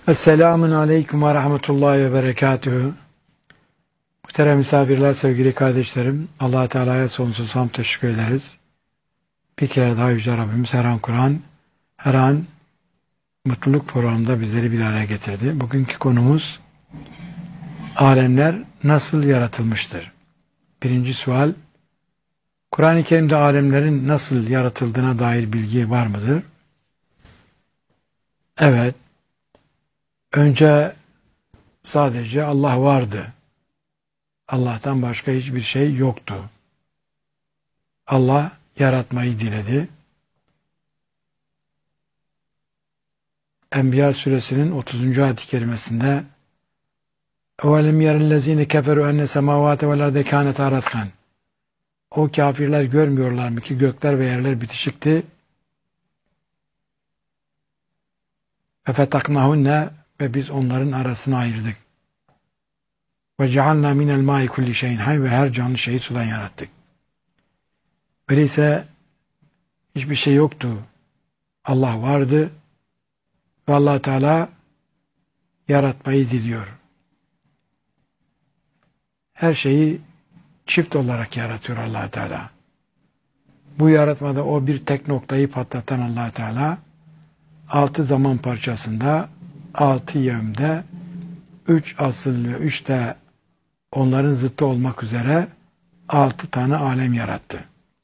Esselamun Aleyküm ve Rahmetullahi ve Berekatühü. Muhterem misafirler, sevgili kardeşlerim, Allah Teala'ya sonsuz hamd teşekkür ederiz. Bir kere daha Yüce Rabbimiz her an Kur'an, her an mutluluk programında bizleri bir araya getirdi. Bugünkü konumuz alemler nasıl yaratılmıştır? Birinci sual, Kur'an-ı Kerim'de alemlerin nasıl yaratıldığına dair bilgi var mıdır? Evet. Önce sadece Allah vardı. Allah'tan başka hiçbir şey yoktu. Allah yaratmayı diledi. Enbiya suresinin 30. ayet-i kerimesinde اَوَلَمْ يَرَ الَّذ۪ينَ كَفَرُوا اَنَّ سَمَاوَاتَ وَالْاَرْضَ كَانَتَا رَتْقًا O kafirler görmüyorlar mı ki gökler ve yerler bitişikti. فَفَتَقْنَهُنَّ Ve biz onların arasını ayırdık. وَجَعَلْنَا مِنَ الْمَاءِ كُلِّ شَيْءٍ حَيٍّ Ve her canlı şeyi sudan yarattık. Öyleyse hiçbir şey yoktu. Allah vardı ve Allah Teala yaratmayı diliyor. Her şeyi çift olarak yaratıyor Allah Teala. Bu yaratmada o bir tek noktayı patlatan Allah Teala 6 zaman parçasında 6 yevmde 3 asıl ve 3 de onların zıttı olmak üzere 6 tane alem yarattı.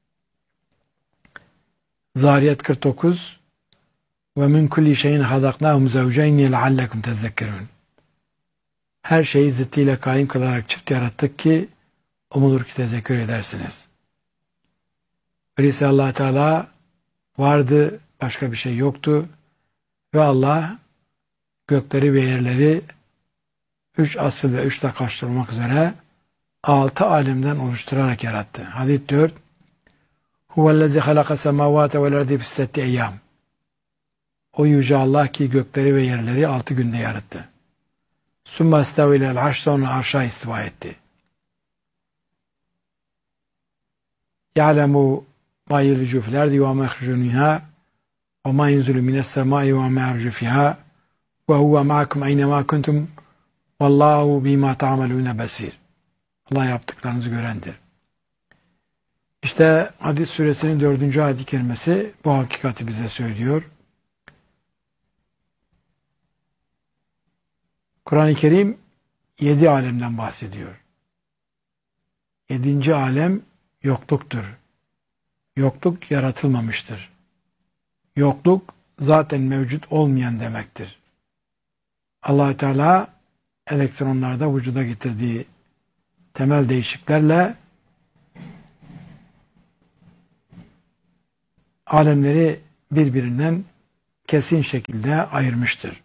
Zariyat 49 ve min kulli şeyin hadaknahum zevceyni leallekum tezekkerun. Her şeyi zıttıyla kaim kılarak çift yarattık ki umulur ki tezekkür edersiniz. Öyleyse Allah Teala vardı, başka bir şey yoktu ve Allah gökleri ve yerleri 3 asıl ve 3 de karşılamak üzere 6 alemden oluşturarak yarattı. Hadis 4 Huvellezî halaka semâvâte vel ardı fi 6 eyyâm. O yüce Allah ki gökleri ve yerleri 6 günde yarattı. Sümme istavilel arş sonra arşa istiva etti. Ya'lemu ma yelcu fil ardı ve ma yahrucu minhâ ve ma yenzulu mines semâi ve ma ya'rucu fîhâ ve huve ma'akum eynemâ kuntum vallahu bima ta'malûne besîr. Allah yaptıklarınızı görendir. İşte Hadid suresinin 4. ayet-i kerimesi bu hakikati bize söylüyor. Kur'an-ı Kerim 7 alemden bahsediyor. 7. alem yokluktur. Yokluk yaratılmamıştır. Yokluk zaten mevcut olmayan demektir. Allah Teala elektronlarda vücuda getirdiği temel değişikliklerle alemleri birbirinden kesin şekilde ayırmıştır.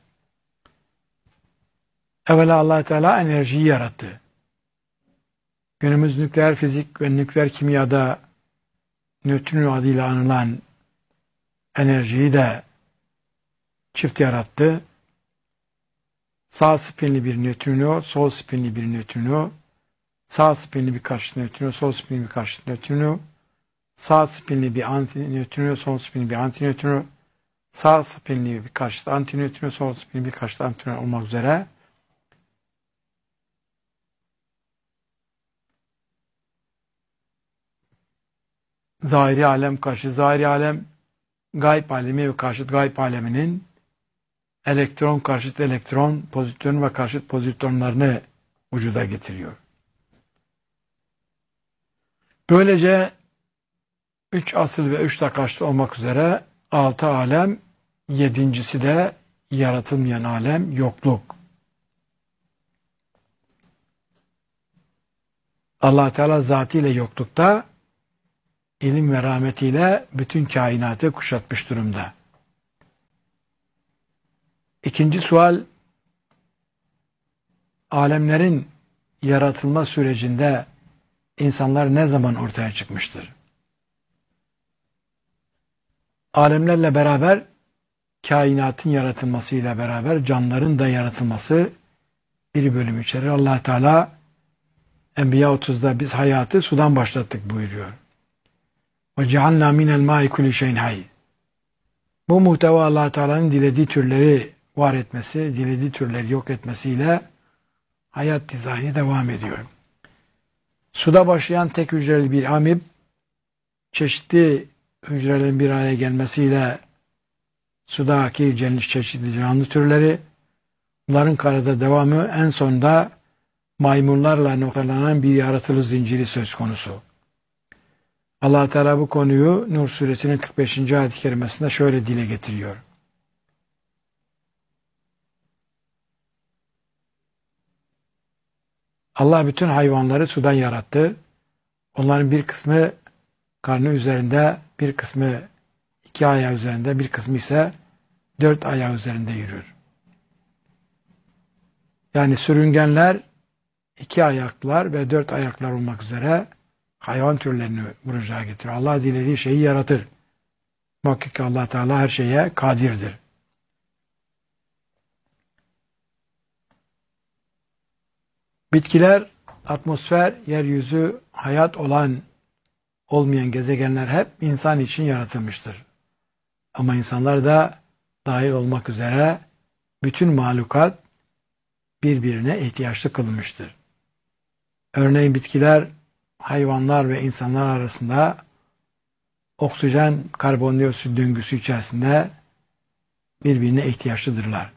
Evvela Allah Teala enerjiyi yarattı. Günümüz nükleer fizik ve nükleer kimyada nötrino adıyla anılan enerjiyi de çift yarattı. Sağ spinli bir nötrino, sol spinli bir nötrino, sağ spinli bir karşıt nötrino, sol spinli bir karşıt nötrino, sağ spinli bir antinötrino, sol spinli bir antinötrino, sağ spinli bir karşıt antinötrino, sol spinli bir karşıt antinötrino olmak üzere zahiri alem, karşıt zahiri alem, gayb alemi ve karşıt gayb aleminin elektron, karşıt elektron, pozitron ve karşıt pozitronlarını vücuda getiriyor. Böylece 3 asıl ve 3 de karşıt olmak üzere 6 alem, 7.'si de yaratılmayan alem, yokluk. Allah Teala zatıyla yoklukta, ilim ve rahmetiyle bütün kainatı kuşatmış durumda. İkinci sual, alemlerin yaratılma sürecinde insanlar ne zaman ortaya çıkmıştır? Alemlerle beraber kainatın yaratılmasıyla beraber canlıların da yaratılması bir bölüm içerir. Allah Teala Enbiya 30'da biz hayatı sudan başlattık buyuruyor. وَجَعَلْنَا مِنَ الْمَاءِ كُلِّ شَيْءٍ حَيٍّ Bu muhteva Allah Teala'nın dilediği türleri var etmesi, dilediği türleri yok etmesiyle hayat dizaynı devam ediyor. Suda başlayan tek hücreli bir amib, çeşitli hücrelerin bir araya gelmesiyle sudaki çeşitli canlı türleri, bunların karada devamı, en sonunda maymunlarla noktalanan bir yaratılış zinciri söz konusu. Allah Teala bu konuyu Nur suresinin 45. ayet-i kerimesinde şöyle dile getiriyor. Allah bütün hayvanları sudan yarattı. Onların bir kısmı karnı üzerinde, bir kısmı iki ayağı üzerinde, bir kısmı ise dört ayağı üzerinde yürür. Yani sürüngenler, iki ayaklılar ve dört ayaklar olmak üzere hayvan türlerini buraya getiriyor. Allah dilediği şeyi yaratır. Muhakkak Allah Teala her şeye kadirdir. Bitkiler, atmosfer, yeryüzü, hayat olan, olmayan gezegenler hep insan için yaratılmıştır. Ama insanlar da dahil olmak üzere bütün mahlukat birbirine ihtiyaçlı kılınmıştır. Örneğin bitkiler, hayvanlar ve insanlar arasında oksijen karbondioksit döngüsü içerisinde birbirine ihtiyaçlıdırlar.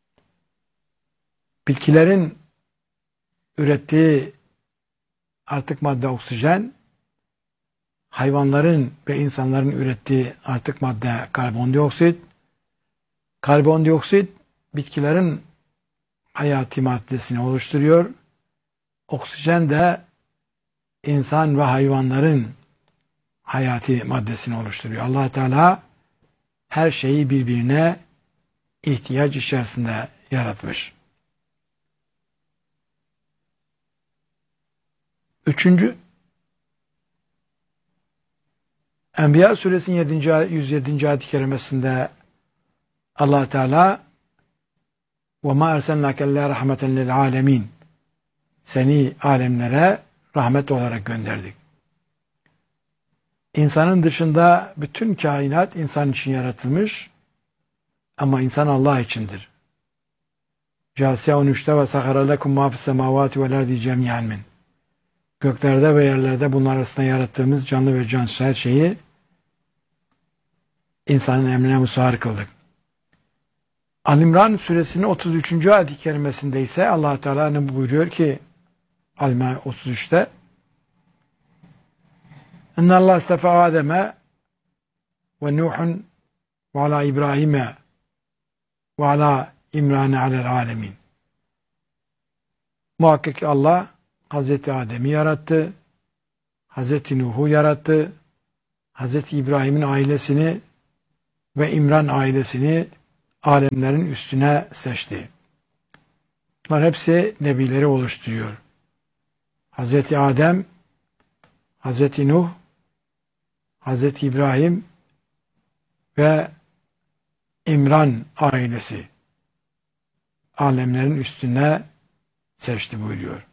Bitkilerin ürettiği artık madde oksijen, hayvanların ve insanların ürettiği artık madde karbondioksit. Karbondioksit bitkilerin hayati maddesini oluşturuyor. Oksijen de insan ve hayvanların hayati maddesini oluşturuyor. Allah Teala her şeyi birbirine ihtiyaç içerisinde yaratmış. Üçüncü, Enbiya suresinin 107. ayet-i kerimesinde Allah Teala وَمَا اَرْسَلْنَاكَ اللّٰهِ رَحْمَةً لِلْعَالَمِينَ Seni alemlere rahmet olarak gönderdik. İnsanın dışında bütün kainat insan için yaratılmış ama insan Allah içindir. Câsiye 13'te وَسَخَرَ لَكُمْ مَا فِي السَّمَاوَاتِ وَالْاَرْضِ جَمِيعًا مِنْ Göklerde ve yerlerde bunlar arasında yarattığımız canlı ve cansız her şeyi insanın emrine musahhar kıldık. Al-İmran suresinin 33. ayet-i kerimesinde ise Allah Teala ne buyuruyor ki Al-İmran 33'te İnna Allah istafa Adem'e ve Nuhun ve ala İbrahim'e ve ala İmran'e alel alemin. Muhakkak Allah Hazreti Adem'i yarattı, Hazreti Nuh'u yarattı, Hazreti İbrahim'in ailesini ve İmran ailesini alemlerin üstüne seçti. Bunlar hepsi nebileri oluşturuyor. Hazreti Adem, Hazreti Nuh, Hazreti İbrahim ve İmran ailesi alemlerin üstüne seçti buyuruyor.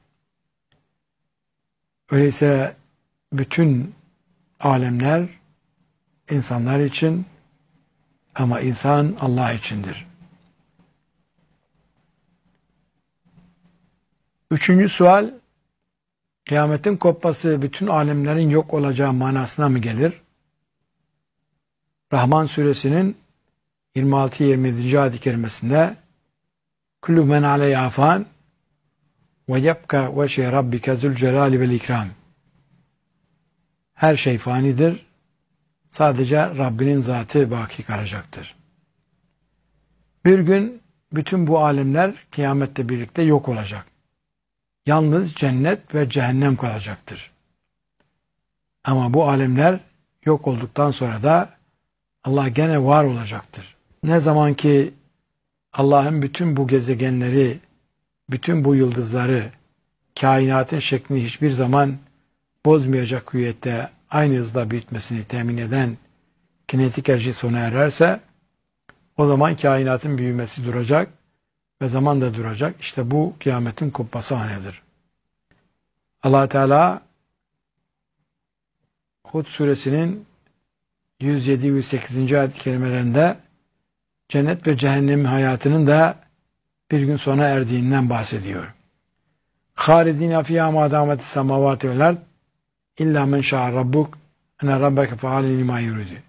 Öyleyse bütün alemler insanlar için ama insan Allah içindir. Üçüncü sual, kıyametin kopması bütün alemlerin yok olacağı manasına mı gelir? Rahman suresinin 26-27. ayet-i kerimesinde Kullu men aleyha fan ve yebka veşe rabbike zülcelali vel ikram. Her şey fanidir. Sadece Rabbinin zatı baki kalacaktır. Bir gün bütün bu alemler kıyamette birlikte yok olacak. Yalnız cennet ve cehennem kalacaktır. Ama bu alemler yok olduktan sonra da Allah gene var olacaktır. Ne zaman ki Allah'ın bütün bu gezegenleri, bütün bu yıldızları, kainatın şeklini hiçbir zaman bozmayacak hüviyette aynı hızla büyütmesini temin eden kinetik enerji sona ererse, o zaman kainatın büyümesi duracak ve zaman da duracak. İşte bu kıyametin kopması anıdır. Allah Teala Hud suresinin 107-108. ayet-i kerimelerinde cennet ve cehennem hayatının da bir gün sona erdiğinden bahsediyor. Halidine fîhâ mâ dâmeti semâvâti vel ard illâ men şâ'a rabbuk ene rabbeke feâlin limâ yuridü.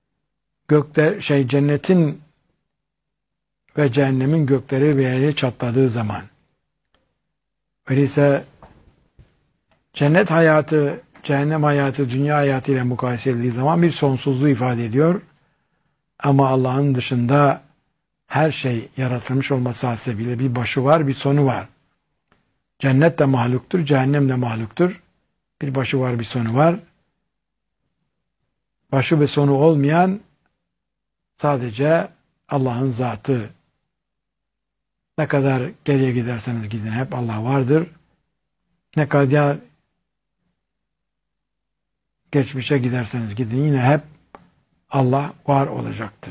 Cennetin ve cehennemin gökleri ve yeri çatladığı zaman, öyleyse cennet hayatı, cehennem hayatı, dünya hayatı ile mukayese edildiği zaman bir sonsuzluğu ifade ediyor. Ama Allah'ın dışında her şey yaratılmış olması hasebiyle bir başı var, bir sonu var. Cennet de mahluktur, cehennem de mahluktur. Bir başı var, bir sonu var. Başı ve sonu olmayan sadece Allah'ın zatı. Ne kadar geriye giderseniz gidin hep Allah vardır. Ne kadar geçmişe giderseniz gidin yine hep Allah var olacaktır.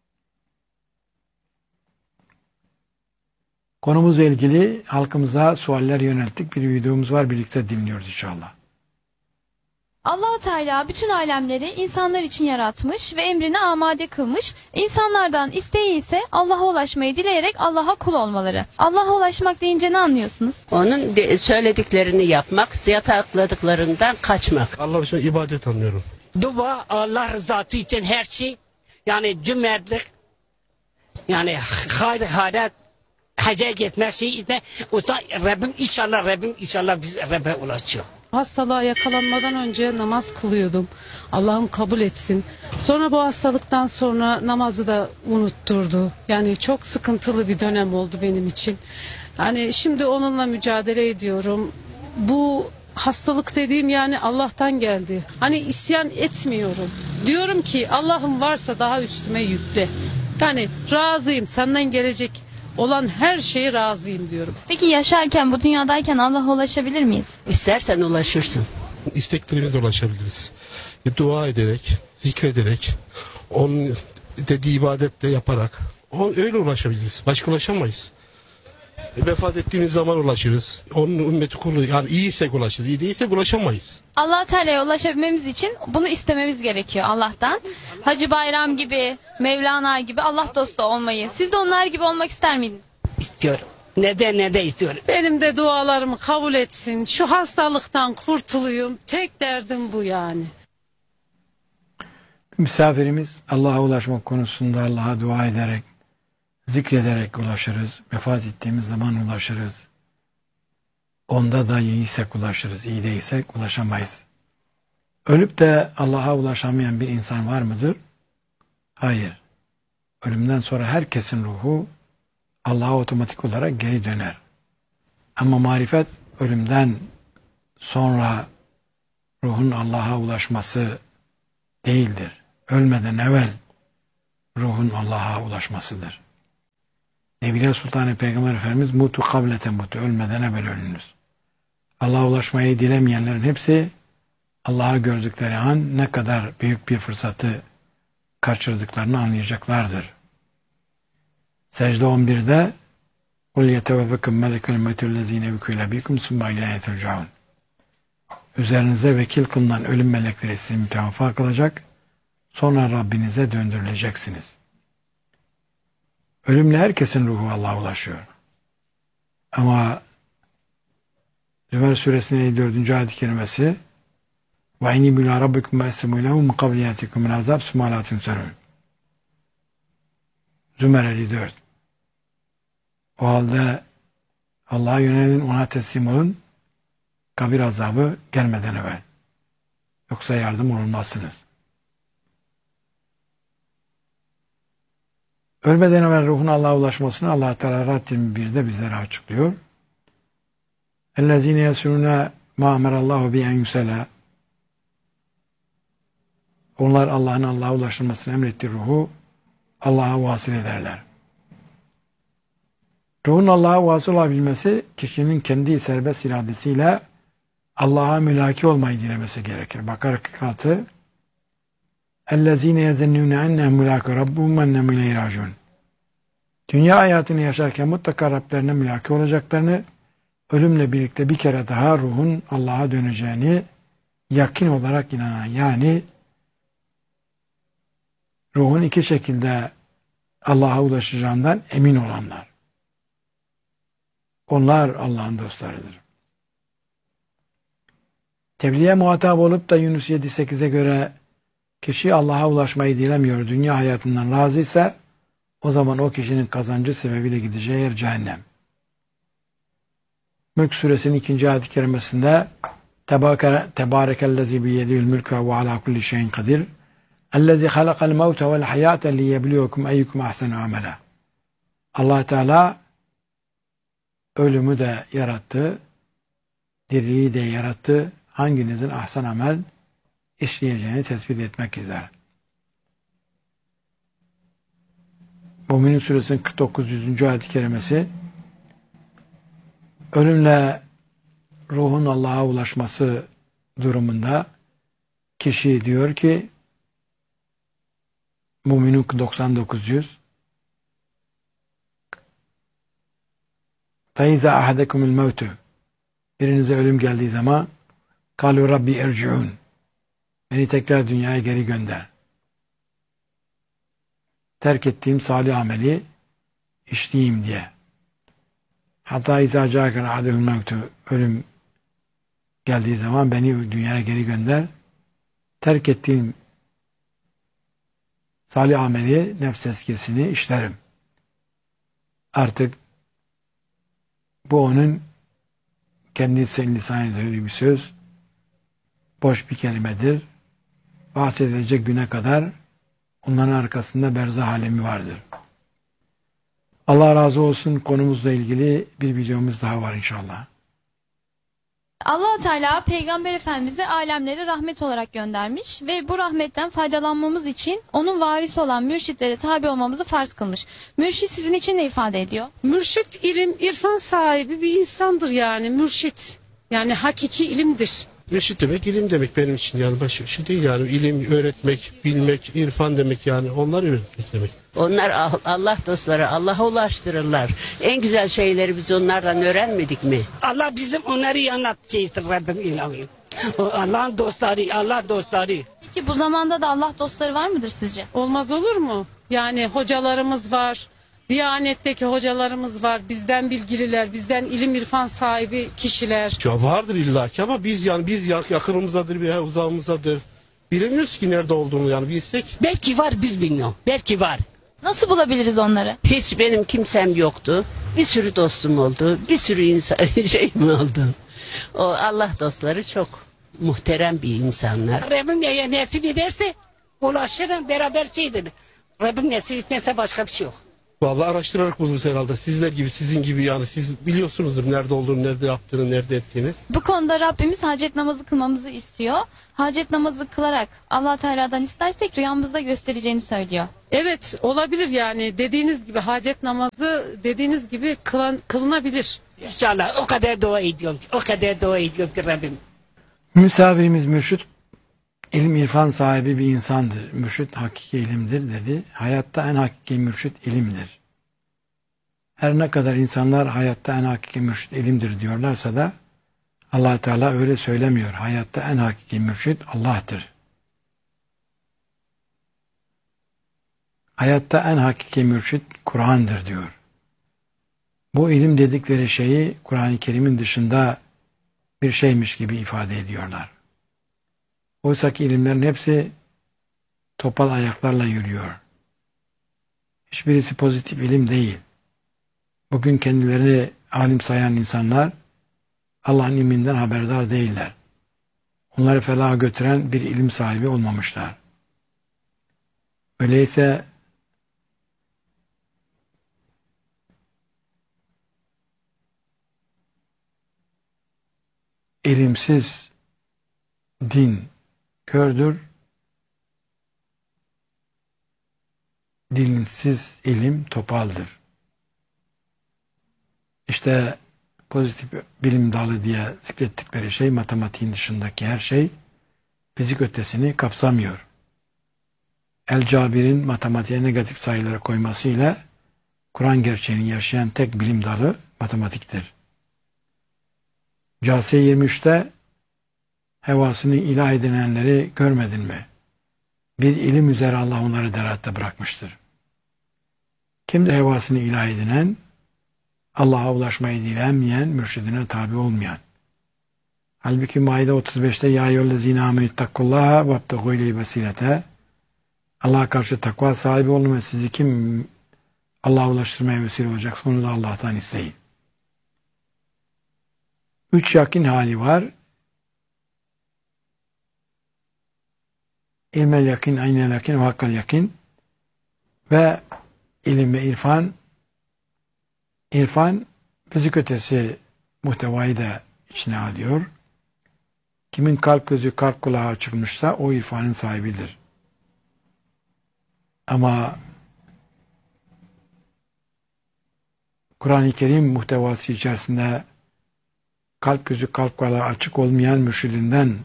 Konumuzla ilgili halkımıza sualler yönelttik. Bir videomuz var, birlikte dinliyoruz inşallah. Allah-u Teala bütün alemleri insanlar için yaratmış ve emrine amade kılmış. İnsanlardan isteği ise Allah'a ulaşmayı dileyerek Allah'a kul olmaları. Allah'a ulaşmak deyince ne anlıyorsunuz? Onun söylediklerini yapmak, yasakladıklarından kaçmak. Allah için ibadet anlıyorum. Dua, Allah rızası için her şey, yani cömertlik, yani hayret, hacca gitmek şey işte, Rabbim inşallah biz Rabbe ulaşıyor. Hastalığa yakalanmadan önce namaz kılıyordum. Allah'ım kabul etsin. Sonra bu hastalıktan sonra namazı da unutturdu. Yani çok sıkıntılı bir dönem oldu benim için. Yani şimdi onunla mücadele ediyorum. Bu hastalık dediğim yani Allah'tan geldi. Hani isyan etmiyorum. Diyorum ki Allah'ım varsa daha üstüme yükle. Yani razıyım, senden gelecek olan her şeye razıyım diyorum. Peki yaşarken, bu dünyadayken Allah'a ulaşabilir miyiz? İstersen ulaşırsın. İsteklerimizle ulaşabiliriz. Dua ederek, zikrederek, onun dediği ibadetle yaparak öyle ulaşabiliriz. Başka ulaşamayız. Vefat ettiğimiz zaman ulaşırız. Onun ümmeti kulu, yani iyiysek ulaşırız. İyi değilsek ulaşamayız. Allah-u Teala'ya ulaşabilmemiz için bunu istememiz gerekiyor Allah'tan. Hacı Bayram gibi, Mevlana gibi Allah dostu olmayı. Siz de onlar gibi olmak ister miydiniz? İstiyorum. Ne de istiyorum. Benim de dualarımı kabul etsin. Şu hastalıktan kurtulayım. Tek derdim bu yani. Misafirimiz Allah'a ulaşmak konusunda Allah'a dua ederek, zikrederek ulaşırız. Vefat ettiğimiz zaman ulaşırız. Onda da iyiysek ulaşırız, iyi değilsek ulaşamayız. Ölüp de Allah'a ulaşamayan bir insan var mıdır? Hayır. Ölümden sonra herkesin ruhu Allah'a otomatik olarak geri döner. Ama marifet ölümden sonra ruhun Allah'a ulaşması değildir. Ölmeden evvel ruhun Allah'a ulaşmasıdır. Nebiler Sultanı Peygamber Efendimiz mutu kablete mutu, ölmeden evvel ölünüz. Allah'a ulaşmayı dilemeyenlerin hepsi Allah'ı gördükleri an ne kadar büyük bir fırsatı kaçırdıklarını anlayacaklardır. Secde 11'de قُلْ يَتَوَفَّكُمْ مَلَكُ الْمَوْتِ الَّذ۪ينَ وُكِلَ بِكُمْ ثُمَّ اِلَيْهِ تُرْجَعُونَ. Üzerinize vekil kılınan ölüm melekleri sizi mütevaffa kılacak, sonra Rabbinize döndürüleceksiniz. Ölümle herkesin ruhu Allah'a ulaşıyor. Ama Zümer suresinin 54. ayet-i kerimesi وَاِنِي بِلَا رَبِّكُمْ وَاَسْتَمُوا لَهُ مُقَبْلِيَاتِكُمْ مِنْ عَذَابٍ ثُمَّ لَا تُنْسَرُونَ. Zümer 54. O halde Allah'a yönelin, ona teslim olun, kabir azabı gelmeden evvel. Yoksa yardım olunmazsınız. Ölmeden evvel ruhun Allah'a ulaşmasını Allah Teala Ra'd 21'de bizlere açıklıyor. اَلَّذ۪ينَ يَسُرُونَ مَا اَمَرَ اللّٰهُ بِيَنْ يُسَلَى. Onlar Allah'ın Allah'a ulaşılmasını emrettiği ruhu Allah'a vasıl ederler. Ruhun Allah'a vasıl olabilmesi, kişinin kendi serbest iradesiyle Allah'a mülaki olmayı dilemesi gerekir. Bakara 46. اَلَّذ۪ينَ يَزَنُّونَ اَنَّهُمْ مُلَاكُ رَبُّهُمْ وَاَنَّهُمْ اِلَيْهِ رَاجِعُونَ. Dünya hayatını yaşarken mutlaka Rablerine mülaki olacaklarını, ölümle birlikte bir kere daha ruhun Allah'a döneceğini yakin olarak inanan, yani ruhun iki şekilde Allah'a ulaşacağından emin olanlar. Onlar Allah'ın dostlarıdır. Tebliğe muhatap olup da Yunus 7-8'e göre kişi Allah'a ulaşmayı dilemiyor, dünya hayatından razıysa o zaman o kişinin kazancı sebebiyle gideceği yer cehennem. Mülk suresinin 2. ayet-i kerimesinde Tebârekellezî biyedihül mülkü ve alâ kulli şeyin kadir ellezî halakal mevte vel hayâte liyebliyokum eyyukum ahsenu amela. Allah Teala ölümü de yarattı, diriliği de yarattı, hanginizin ahsen amel işleyeceğini tespit etmek üzere. Mü'minin suresinin 49. ayet-i kerimesi ölümle ruhun Allah'a ulaşması durumunda kişi diyor ki Mü'minin 99. فَاِذَا اَحَدَكُمُ الْمَوْتُ birinize ölüm geldiği zaman قَالُوا Rabbi اِرْجِعُونَ beni tekrar dünyaya geri gönder. Terk ettiğim salih ameli işleyeyim diye. Hatta اِذَا جَاكَ الْعَدَهُ الْمَوْتُ ölüm geldiği zaman beni dünyaya geri gönder. Terk ettiğim salih ameli, nefs eskisini işlerim. Artık bu onun kendisi lisanıyla öyle bir söz, boş bir kelimedir. Bahsedilecek güne kadar onların arkasında berzah alemi vardır. Allah razı olsun, konumuzla ilgili bir videomuz daha var inşallah. Allah Teala Peygamber Efendimiz'e alemleri rahmet olarak göndermiş ve bu rahmetten faydalanmamız için onun varisi olan mürşitlere tabi olmamızı farz kılmış. Mürşit sizin için ne ifade ediyor? Mürşit ilim, irfan sahibi bir insandır yani mürşit. Yani hakiki ilimdir. Mürşit demek ilim demek benim için, yani başka bir şey değil yani. İlim öğretmek, bilmek, irfan demek, yani onlar öğretmek demek. Onlar Allah dostları, Allah'a ulaştırırlar. En güzel şeyleri biz onlardan öğrenmedik mi? Allah bizim onları iyi anlatacağız Rabbim ilahi. Allah'ın dostları, Allah dostları. Peki bu zamanda da Allah dostları var mıdır sizce? Olmaz olur mu? Yani hocalarımız var. Diyanetteki hocalarımız var. Bizden bilgililer, bizden ilim irfan sahibi kişiler. Ya vardır illaki ama biz yakınımızdadır veya uzağımızdadır. Bilemiyoruz ki nerede olduğunu, yani bilsek. Belki var, biz bilmiyoruz. Belki var. Nasıl bulabiliriz onları? Hiç benim kimsem yoktu. Bir sürü dostum oldu. Bir sürü insan şeyim oldu. O Allah dostları çok muhterem bir insanlar. Rabbim ne nasip ederse ulaşırım, beraber şeydir. Rabbim nasip etmezse başka bir şey yok. Vallahi araştırarak buluruz herhalde. Sizler gibi, sizin gibi, yani siz biliyorsunuzdur nerede olduğunu, nerede yaptığını, nerede ettiğini. Bu konuda Rabbimiz hacet namazı kılmamızı istiyor. Hacet namazı kılarak Allah Teala'dan istersek rüyamızda göstereceğini söylüyor. Evet olabilir yani dediğiniz gibi hacet namazı dediğiniz gibi kılınabilir. İnşallah o kadar dua ediyorum. O kadar dua ediyorum ki Rabbim. Misafirimiz mürşit, ilim irfan sahibi bir insandır. Mürşit hakiki ilimdir dedi. Hayatta en hakiki mürşit ilimdir. Her ne kadar insanlar hayatta en hakiki mürşit ilimdir diyorlarsa da Allah Teala öyle söylemiyor. Hayatta en hakiki mürşit Allah'tır. Hayatta en hakiki mürşit Kur'an'dır diyor. Bu ilim dedikleri şeyi Kur'an-ı Kerim'in dışında bir şeymiş gibi ifade ediyorlar. Oysa ki ilimlerin hepsi topal ayaklarla yürüyor. Hiçbirisi pozitif ilim değil. Bugün kendilerini alim sayan insanlar Allah'ın ilminden haberdar değiller. Onları felaha götüren bir ilim sahibi olmamışlar. Öyleyse ilimsiz din kördür, dinsiz ilim topaldır. İşte pozitif bilim dalı diye zikrettikleri şey, matematiğin dışındaki her şey fizik ötesini kapsamıyor. El-Cabir'in matematiğe negatif sayıları koymasıyla Kur'an gerçeğini yaşayan tek bilim dalı matematiktir. Câsiye 23'te hevasını ilah edinenleri görmedin mi? Bir ilim üzere Allah onları derahatta bırakmıştır. Kimdir hevasını ilah edinen, Allah'a ulaşmayı dilemeyen, mürşidine tabi olmayan. Halbuki Maide 35'te ya eyyühellezine amenüttakullaha vebtegû ileyhi vesilete, Allah'a karşı takva sahibi olun ve sizi kim Allah'a ulaştırmaya vesile olacaksa onu da Allah'tan isteyin. 3 yakin hali var. İlmel yakin, aynel yakin ve hakkal yakin. Ve ilim ve irfan. İrfan fizik ötesi muhtevayı da içine alıyor. Kimin kalp gözü, kalp kulağı açılmışsa o irfanın sahibidir. Ama Kur'an-ı Kerim muhtevası içerisinde kalp gözü, kalp kulağı açık olmayan mürşidinden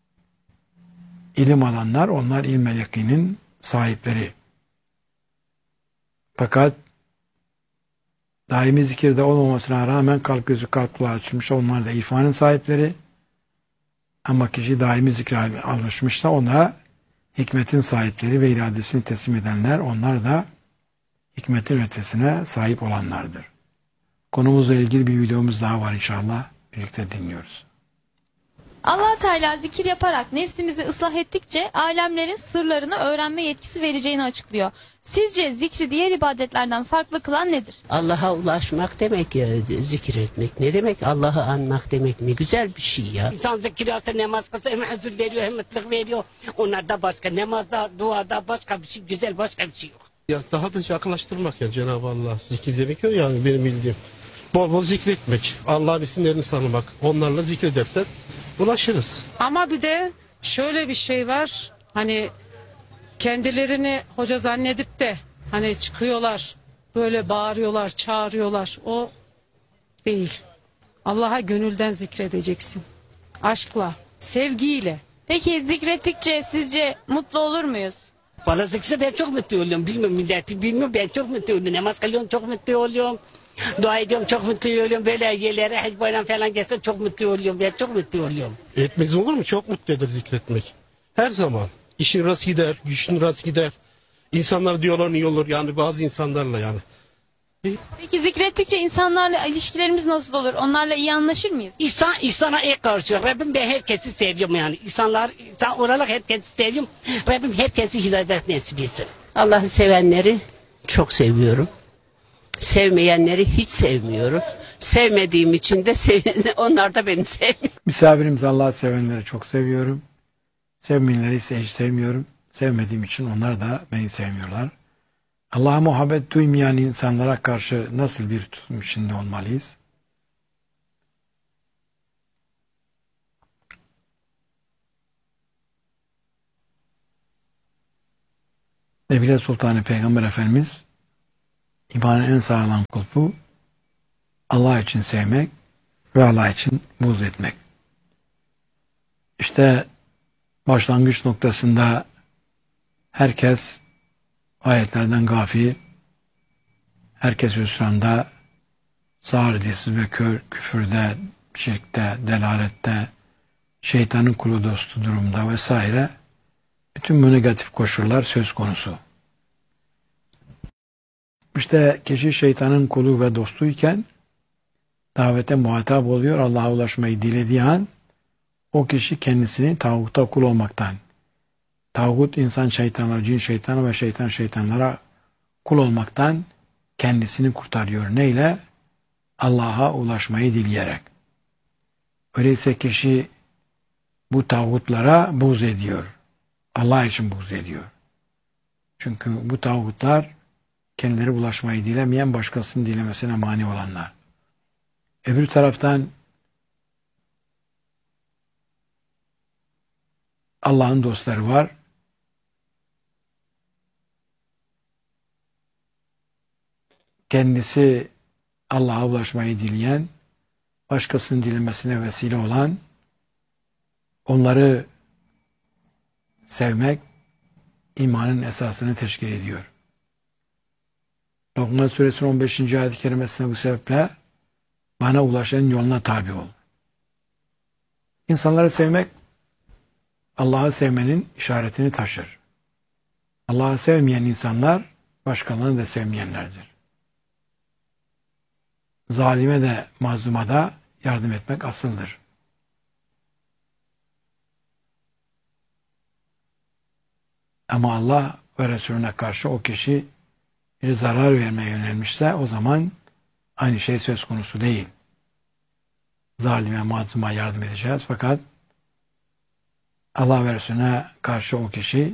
ilim alanlar, onlar ilmel yakinin sahipleri. Fakat daimi zikirde olmamasına rağmen kalp gözü, kalp kulağı açılmış, onlar da irfanın sahipleri. Ama kişi daimi zikre alışmışsa ona hikmetin sahipleri ve iradesini teslim edenler, onlar da hikmetin ötesine sahip olanlardır. Konumuzla ilgili bir videomuz daha var inşallah. Birlikte dinliyoruz. Allah Teala zikir yaparak nefsimizi ıslah ettikçe alemlerin sırlarını öğrenme yetkisi vereceğini açıklıyor. Sizce zikri diğer ibadetlerden farklı kılan nedir? Allah'a ulaşmak demek ya, zikir etmek. Ne demek? Allah'ı anmak demek. Ne güzel bir şey ya. İnsan zikir yapsa namaz kılsa hem huzur veriyor hem mutluluk veriyor. Onlar da başka. Namazda, duada başka bir şey. Güzel başka bir şey yok. Ya daha da yaklaştırmak ya Cenab-ı Allah zikir demek o yani benim bildiğim. Bol bol zikretmek, Allah'ın isimlerini tanımak, onlarla zikredersen ulaşırız. Ama bir de şöyle bir şey var. Hani kendilerini hoca zannedip de hani çıkıyorlar, böyle bağırıyorlar, çağırıyorlar. O değil. Allah'a gönülden zikredeceksin. Aşkla, sevgiyle. Peki zikrettikçe sizce mutlu olur muyuz? Valla zikirse ben çok mutlu oluyorum. Bilmiyorum milleti bilmiyorum, ben çok mutlu oluyorum. Namaz kılıyorum, çok mutlu oluyorum. Dua ediyorum, çok mutlu oluyorum. Böyle yerlere hac bayram falan gelse çok mutlu oluyorum. Ben çok mutlu oluyorum. Etmez olur mu? Çok mutlu eder zikretmek. Her zaman. İşin rast gider, güçün rast gider. İnsanlar diyorlar iyi olur yani bazı insanlarla yani. Peki zikrettikçe insanlarla ilişkilerimiz nasıl olur? Onlarla iyi anlaşır mıyız? İnsana iyi karşı. Rabbim ben herkesi seviyorum yani. İnsan olarak herkesi seviyorum. Rabbim herkesi hidayet nasip etsin. Allah'ı sevenleri çok seviyorum. Sevmeyenleri hiç sevmiyorum. Sevmediğim için de onlar da beni sevmiyor. Misafirimiz Allah'ı sevenleri çok seviyorum. Sevmeyenleri ise hiç sevmiyorum. Sevmediğim için onlar da beni sevmiyorlar. Allah'a muhabbet duymayan insanlara karşı nasıl bir tutum içinde olmalıyız? Nebile Sultanı Peygamber Efendimiz imanın en sağlam kulpu Allah için sevmek ve Allah için buğz etmek. İşte başlangıç noktasında herkes ayetlerden gafil, herkes hüsranda, sağır dilsiz ve kör, küfürde, şirkte, delalette, şeytanın kulu dostu durumda vesaire bütün bu negatif koşullar söz konusu. İşte kişi şeytanın kulu ve dostuyken davete muhatap oluyor. Allah'a ulaşmayı dilediği an o kişi kendisini tağuta kul olmaktan, tağut insan şeytanlar, cin şeytanı ve şeytan şeytanlara kul olmaktan kendisini kurtarıyor. Neyle? Allah'a ulaşmayı dileyerek. Öyleyse kişi bu tağutlara buğz ediyor. Allah için buğz ediyor. Çünkü bu tağutlar kendileri ulaşmayı dilemeyen, başkasının dilemesine mani olanlar. Öbür taraftan Allah'ın dostları var. Kendisi Allah'a ulaşmayı dileyen, başkasının dilemesine vesile olan, onları sevmek imanın esasını teşkil ediyor. Lokman Suresinin 15. ayet-i kerimesine bu sebeple bana ulaşanın yoluna tabi ol. İnsanları sevmek Allah'ı sevmenin işaretini taşır. Allah'ı sevmeyen insanlar başkalarını da sevmeyenlerdir. zalime de mazluma da yardım etmek asıldır. Ama Allah ve Resulüne karşı o kişi bir zarar vermeye yönelmişse o zaman aynı şey söz konusu değil. Zalime, mazluma yardım edeceğiz. Fakat Allah ve Resulüne karşı o kişi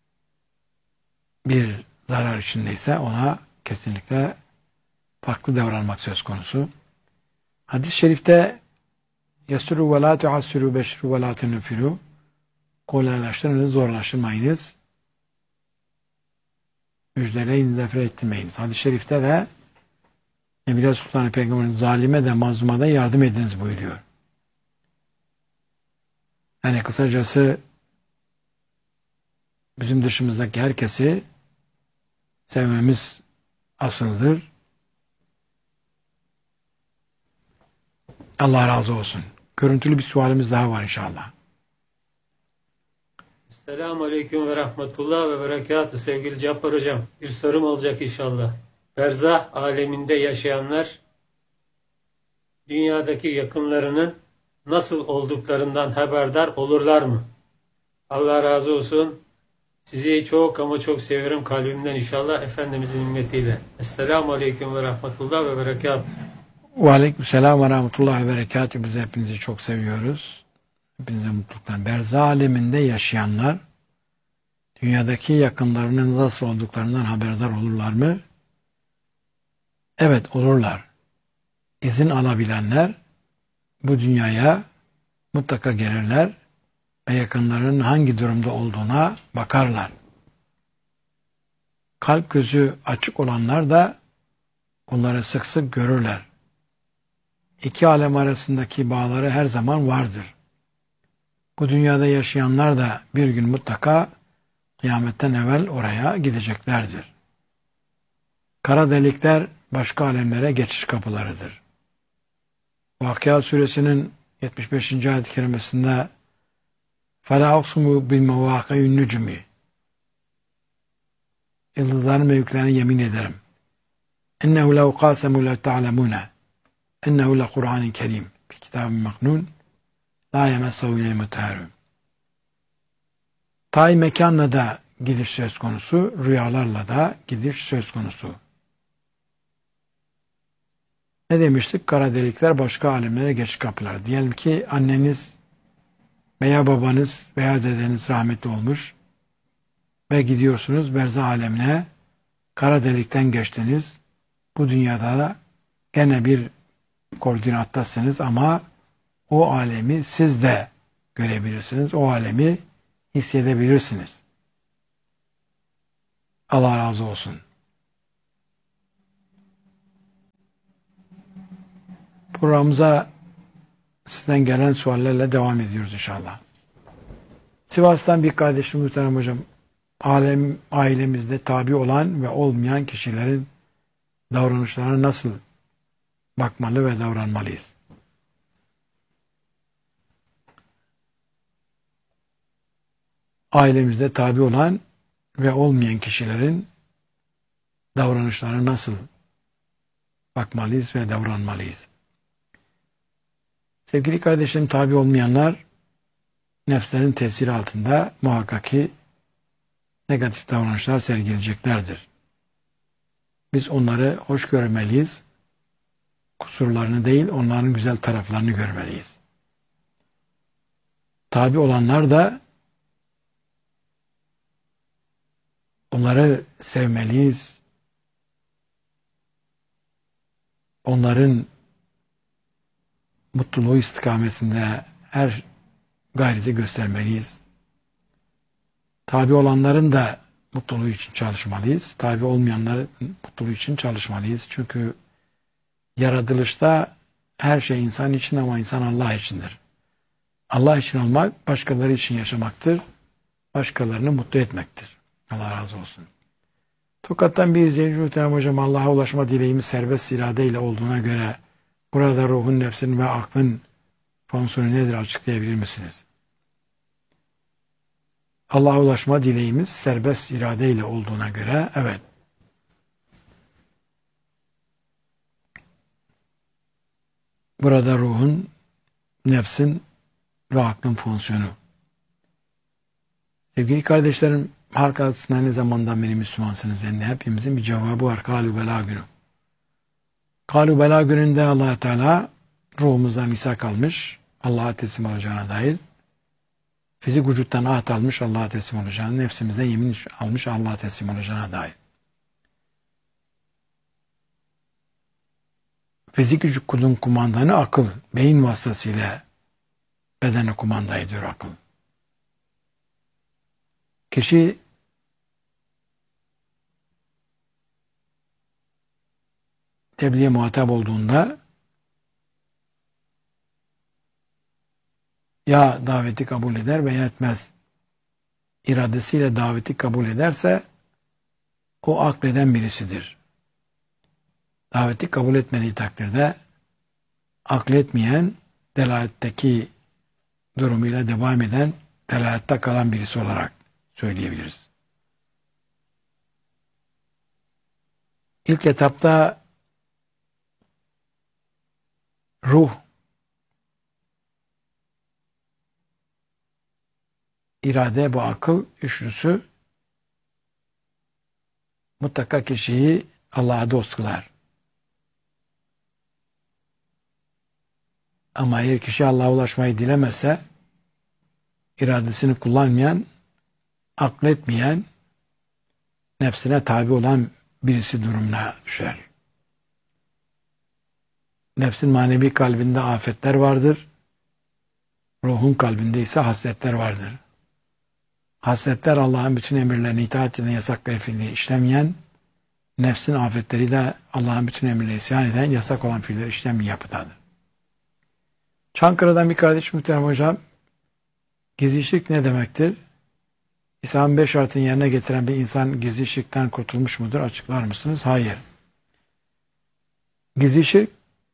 bir zarar içindeyse ona kesinlikle farklı davranmak söz konusu. Hadis-i şerifte yasuru ve la tuassiru beşru ve la tenfiru, kolaylaştırınız, zorlaştırmayınız. Müjdeleyin, zafer ettirmeyiniz. Hadis-i şerifte de Nebiler Sultanı Peygamberimiz zalime de mazluma da yardım ediniz buyuruyor. Yani kısacası bizim dışımızdaki herkesi sevmemiz asıldır. Allah razı olsun. Görüntülü bir sualimiz daha var inşallah. Selamun Aleyküm ve Rahmetullah ve Berekatuhu. Sevgili Cappar Hocam, bir sorum olacak inşallah. Berzah aleminde yaşayanlar dünyadaki yakınlarının nasıl olduklarından haberdar olurlar mı? Allah razı olsun. Sizi çok ama çok seviyorum kalbimden inşallah Efendimizin himmetiyle. Esselamu Aleyküm ve Rahmetullah ve Berekatuhu. Ve aleykümselam ve rahmetullahi ve berekatuhu. Biz hepinizi çok seviyoruz. Hepinize mutluluklar. Berzah aleminde yaşayanlar dünyadaki yakınlarının nasıl olduklarından haberdar olurlar mı? Evet, olurlar. İzin alabilenler bu dünyaya mutlaka gelirler ve yakınlarının hangi durumda olduğuna bakarlar. Kalp gözü açık olanlar da onları sık sık görürler. İki alem arasındaki bağları her zaman vardır. Bu dünyada yaşayanlar da bir gün mutlaka kıyametten evvel oraya gideceklerdir. Kara delikler başka alemlere geçiş kapılarıdır. Vakıa suresinin 75. ayet-i kerimesinde فَلَا اَقْسُمُ بِالْمَوَاقِعِ النُّجُمِ Yıldızların mevkilerine yemin ederim. اِنَّهُ لَوْ قَاسَمُوا لَوْ تَعْلَمُونَ اِنَّهُ لَقُرْآنٍ كَرِيمٍ فِي كِتَابٍ مَكْنُونَ لَا يَمَسَّهُ اِلَيْهِ مُطَهَّرٌ. Tay mekanla da gidiş söz konusu, rüyalarla da gidiş söz konusu. Ne demiştik? Kara delikler başka alemlere geçiş kapılar. Diyelim ki anneniz veya babanız veya dedeniz rahmetli olmuş ve gidiyorsunuz berzah alemine, kara delikten geçtiniz. Bu dünyada da gene bir koordinattasınız ama o alemi siz de görebilirsiniz. O alemi hissedebilirsiniz. Allah razı olsun. Programımıza sizden gelen suallerle devam ediyoruz inşallah. Sivas'tan bir kardeşim muhterem hocam, ailemizde tabi olan ve olmayan kişilerin davranışlarına nasıl bakmalı ve davranmalıyız? Ailemizde tabi olan ve olmayan kişilerin davranışlarına nasıl bakmalıyız ve davranmalıyız? Sevgili kardeşlerim, tabi olmayanlar nefslerin tesiri altında muhakkak ki negatif davranışlar sergileyeceklerdir. Biz onları hoş görmeliyiz. Kusurlarını değil, onların güzel taraflarını görmeliyiz. Tabi olanlar da onları sevmeliyiz. Onların mutluluğu istikametinde her gayreti göstermeliyiz. Tabi olanların da mutluluğu için çalışmalıyız. Tabi olmayanların mutluluğu için çalışmalıyız. Çünkü yaratılışta her şey insan için ama insan Allah içindir. Allah için olmak başkaları için yaşamaktır. Başkalarını mutlu etmektir. Allah razı olsun. Tokat'tan bir izleyici muhterem hocam, Allah'a ulaşma dileğimiz serbest iradeyle olduğuna göre burada ruhun, nefsin ve aklın fonksiyonu nedir, açıklayabilir misiniz? Allah'a ulaşma dileğimiz serbest iradeyle olduğuna göre evet. Burada ruhun, nefsin ve aklın fonksiyonu. Sevgili kardeşlerim, halk arasında ne zamandan beri Müslümansınız? Yani hepimizin bir cevabı var. Kâlu belâ günü. Kâlu belâ gününde Allah Teala ruhumuzdan misak almış, Allah'a teslim olacağına dair. Fizik vücuttan ahd almış, Allah'a teslim olacağına, nefsimizden yemin almış, Allah'a teslim olacağına dair. Fizik vücudun kumandanı akıl. Beyin vasıtasıyla bedene kumanda ediyor akıl. Kişi tebliğe muhatap olduğunda ya daveti kabul eder veya etmez. İradesiyle daveti kabul ederse o akleden birisidir. Daveti kabul etmediği takdirde akletmeyen, delaletteki durumuyla devam eden, delalette kalan birisi olarak söyleyebiliriz. İlk etapta ruh, irade, bu akıl üçlüsü mutlaka kişiyi Allah'a dost kılar. Ama eğer kişi Allah'a ulaşmayı dilemezse, iradesini kullanmayan, akletmeyen, nefsine tabi olan birisi durumuna düşer. Nefsin manevi kalbinde afetler vardır. Ruhun kalbinde ise hasletler vardır. Hasletler Allah'ın bütün emirlerine itaat eden, yasak ve fiilleri işlemeyen, nefsin afetleri de Allah'ın bütün emirlerine isyan eden, yasak olan fiilleri işlemeyen yapıdadır. Çankırı'dan bir kardeş muhterem hocam, gizli şirk ne demektir? İslam'ın 5 şartını yerine getiren bir insan gizli şirkten kurtulmuş mudur? Açıklar mısınız? Hayır. Gizli şirk,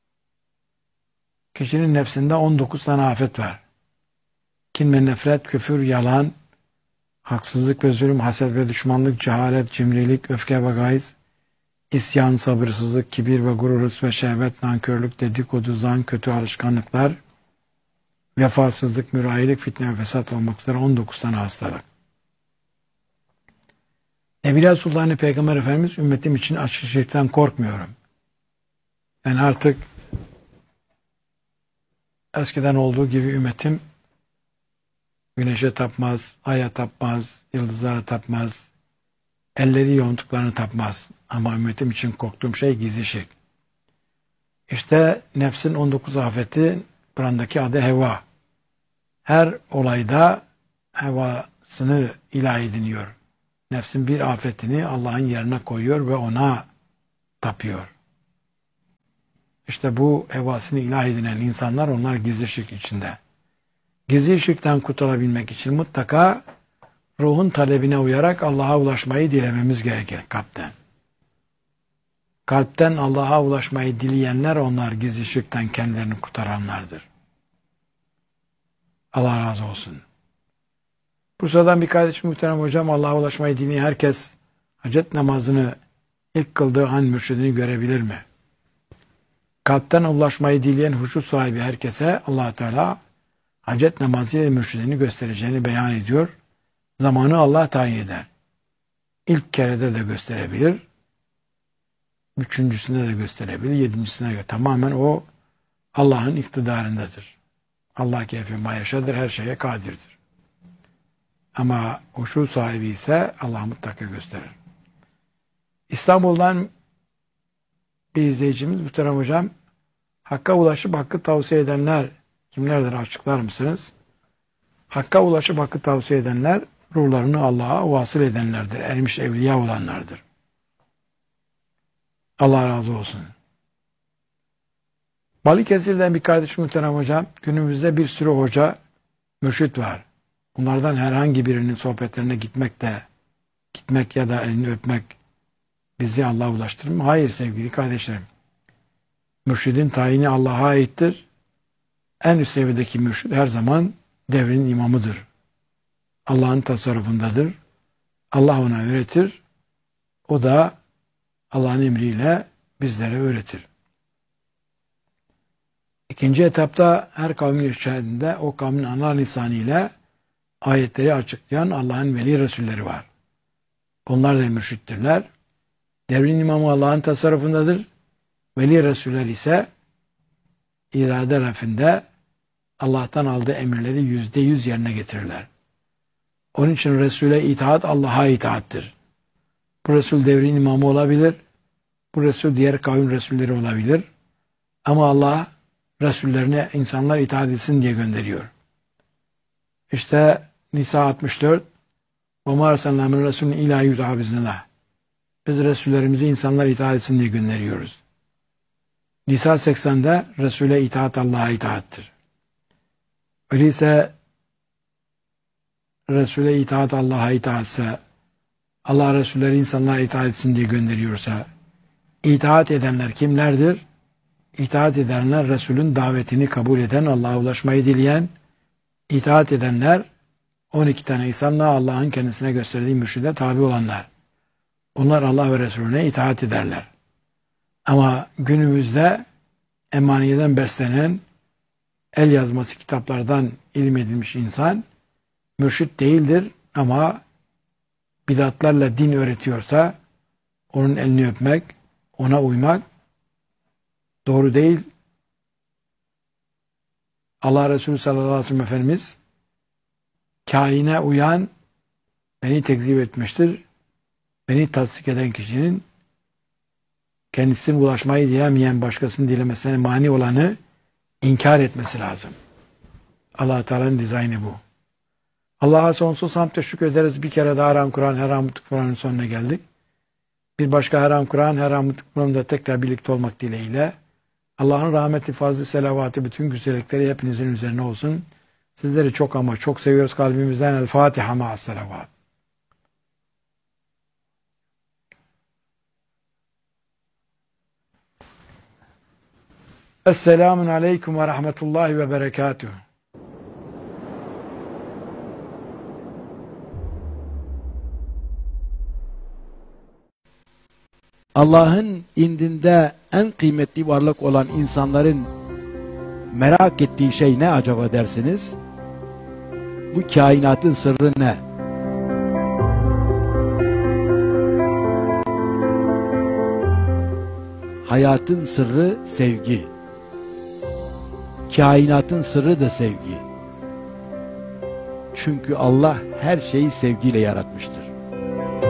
kişinin nefsinde 19 tane afet var. Kin ve nefret, küfür, yalan, haksızlık ve zulüm, haset ve düşmanlık, cehalet, cimrilik, öfke ve gayz, isyan, sabırsızlık, kibir ve gurur, hırs ve şehvet, nankörlük, dedikodu, zan, kötü alışkanlıklar, vefasızlık, mürahilik, fitne ve fesat olmak üzere 19 tane hastalık. Evliya Sultanı Peygamber Efendimiz, ümmetim için açık şirkten korkmuyorum. Ben artık eskiden olduğu gibi ümmetim güneşe tapmaz, aya tapmaz, yıldızlara tapmaz, elleri yoğunluklarını tapmaz. Ama ümmetim için korktuğum şey gizli şirk. İşte nefsin 19 afeti, Kur'an'daki adı heva. Her olayda hevasını ilahi ediniyor. Nefsin bir afetini Allah'ın yerine koyuyor ve ona tapıyor. İşte bu hevasını ilahi edinen insanlar, onlar gizli şirk içinde. Gizli şirkten kurtulabilmek için mutlaka ruhun talebine uyarak Allah'a ulaşmayı dilememiz gerekir kalpten. Kalpten Allah'a ulaşmayı dileyenler, onlar gizli şirkten kendilerini kurtaranlardır. Allah razı olsun. Bursa'dan bir kardeşim muhterem hocam, Allah'a ulaşmayı dileyen herkes hacet namazını ilk kıldığı an mürşidini görebilir mi? Kalpten ulaşmayı dileyen huşu sahibi herkese Allah Teala hacet namazı ile mürşidini göstereceğini beyan ediyor. Zamanı Allah tayin eder. İlk kerede de gösterebilir. Üçüncüsünde de gösterebilir. Yedincisine göre. Tamamen o Allah'ın iktidarındadır. Allah keyfi ma yaşadır. Her şeye kadirdir. Ama huşu sahibi ise Allah mutlaka gösterir. İstanbul'dan bir izleyicimiz muhterem hocam, Hakka ulaşıp hakkı tavsiye edenler kimlerdir, açıklar mısınız? Hakka ulaşıp hakkı tavsiye edenler ruhlarını Allah'a vasıl edenlerdir. Ermiş evliya olanlardır. Allah razı olsun. Balıkesir'den bir kardeşim muhterem hocam, günümüzde bir sürü hoca, mürşit var. Bunlardan herhangi birinin sohbetlerine gitmek ya da elini öpmek bizi Allah'a ulaştırır mı? Hayır sevgili kardeşlerim. Mürşidin tayini Allah'a aittir. En üst seviyedeki mürşid her zaman devrin imamıdır. Allah'ın tasarrufundadır. Allah ona öğretir. O da Allah'ın emriyle bizlere öğretir. İkinci etapta her kavmin içerisinde o kavmin ana lisanıyla ayetleri açıklayan Allah'ın veli Resulleri var. Onlar da mürşittirler. Devrin imamı Allah'ın tasarrufundadır. Veli Resuller ise irade rafinde Allah'tan aldığı emirleri %100 yerine getirirler. Onun için Resul'e itaat Allah'a itaattir. Bu Resul devrin imamı olabilir. Bu Resul diğer kavim Resulleri olabilir. Ama Allah Resullerine insanlar itaat etsin diye gönderiyor. İşte Nisa 64 وَمَا أَرْسَلْنَا مِنْ رَسُولٍ اِلَٰ يُطَاعَ بِإِذْنِ اللّٰهِ Biz Resullerimizi insanlar itaat etsin diye gönderiyoruz. Nisa 80'de Resul'e itaat Allah'a itaattir. Öyleyse Resul'e itaat Allah'a itaatse, Allah Resulleri insanlara itaat etsin diye gönderiyorsa, itaat edenler kimlerdir? İtaat edenler Resul'ün davetini kabul eden, Allah'a ulaşmayı dileyen, itaat edenler 12 tane insanla Allah'ın kendisine gösterdiği mürşide tabi olanlar. Onlar Allah ve Resulüne itaat ederler. Ama günümüzde emaniyeden beslenen, el yazması kitaplardan ilim edilmiş insan mürşit değildir ama bidatlarla din öğretiyorsa onun elini öpmek, ona uymak doğru değil. Allah Resulü sallallahu aleyhi ve sellem Efendimiz kaine uyan beni tekzip etmiştir. Beni tasdik eden kişinin kendisine ulaşmayı dilemeyen başkasının dilemesine mani olanı inkar etmesi lazım. Allah Teala'nın dizaynı bu. Allah'a sonsuz hamd ve şükür ederiz. Bir kere daha Haram Kur'an, Haramlık Kur'an'ın sonuna geldik. Bir başka Haram Kur'an, Haramlık Kur'an'da tekrar birlikte olmak dileğiyle Allah'ın rahmeti, fazlı, selavatı, bütün güzellikleri hepinizin üzerine olsun. Sizleri çok ama çok seviyoruz kalbimizden. El Fatiha ma'as selavat. Esselamun aleyküm ve rahmetullahi ve berekatuhu. Allah'ın indinde en kıymetli varlık olan insanların merak ettiği şey ne acaba dersiniz? Bu kainatın sırrı ne? Hayatın sırrı sevgi. Kainatın sırrı da sevgi. Çünkü Allah her şeyi sevgiyle yaratmıştır.